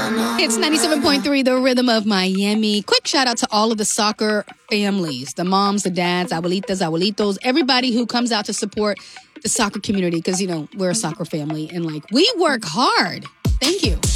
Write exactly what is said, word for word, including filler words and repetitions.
It's ninety-seven point three, the rhythm of Miami. Quick shout out to all of the soccer families, the moms, the dads, abuelitas, abuelitos, everybody who comes out to support the soccer community because, you know, we're a soccer family and like we work hard. Thank you.